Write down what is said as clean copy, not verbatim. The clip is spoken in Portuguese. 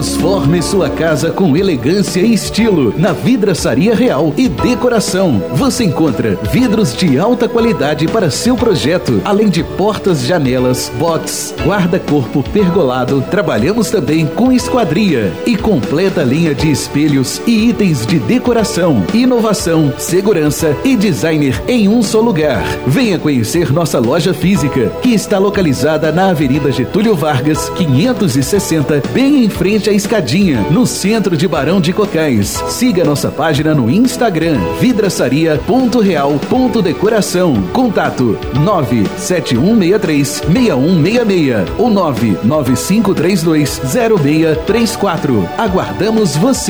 Transforme sua casa com elegância e estilo na Vidraçaria Real e Decoração. Você encontra vidros de alta qualidade para seu projeto, além de portas, janelas, box, guarda-corpo pergolado. Trabalhamos também com esquadria e completa linha de espelhos e itens de decoração, inovação, segurança e designer em um só lugar. Venha conhecer nossa loja física, que está localizada na Avenida Getúlio Vargas, 560, bem em frente à Escadinha, no centro de Barão de Cocais. Siga nossa página no Instagram, vidraçaria.real.decoração. Contato 97163-6166 ou 99532-0634. Aguardamos você!